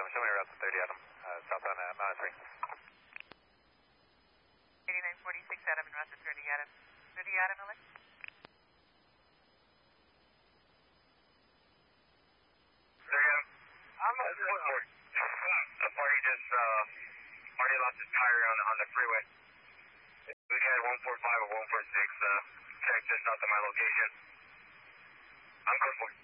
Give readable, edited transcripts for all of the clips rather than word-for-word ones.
show me route to 30 Adam, southbound Mount Spring. 8946 Adam and route to 30 Adam. 30 Adam, LA? The party just party lost his tire on the freeway. We had 145 or 146 checked just south of my location. I'm code 4.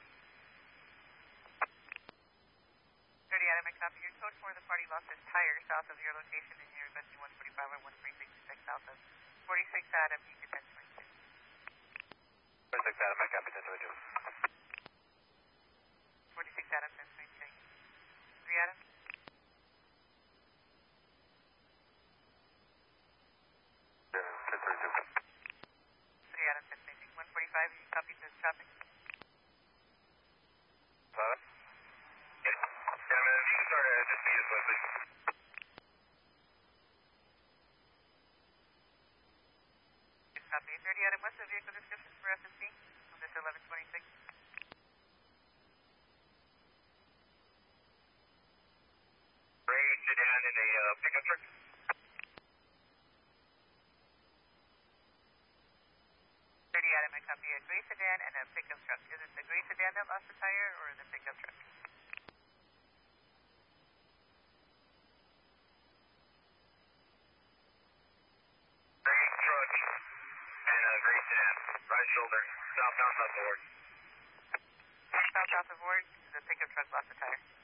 30 Adam, I copy. Your code 4, the party lost his tire south of your location and you're requesting 145 or 136 south of 46 Adam, you can 1022. 46 Adam, I copy 1022. 46 Adam, 1022. 3 Adam? 3 Adam, 1022. 145, you copy this traffic? Yeah, man, if you can start at SSP as well, please. Copy. 30 Adam, what's the vehicle description for SSP on this 1126? Gray sedan in a pickup truck. 30 Adam, I copy. A gray sedan and a pickup truck. Is it the gray sedan that lost the tire or the pickup truck? Gray truck and a gray sedan. Right shoulder. South of Ward. South of Ward, the pickup truck lost the tire.